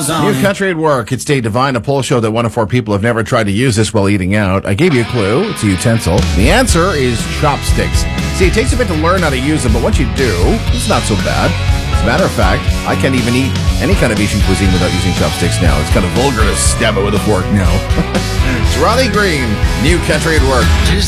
claws on New Country at Work. It's Dave Devine, a poll show that 1 in 4 people have never tried to use this while eating out. I gave you a clue. It's a utensil. The answer is chopsticks. See, it takes a bit to learn how to use them, but once you do, it's not so bad. As a matter of fact, I can't even eat any kind of Asian cuisine without using chopsticks now. It's kind of vulgar to stab it with a fork now. It's Ronnie Green, New Country at Work.